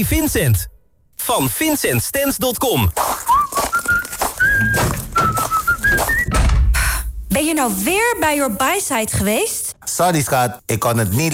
Vincent. Van vincentstens.com. Ben je nou weer bij Your Buy-site geweest? Sorry schat, ik kon het niet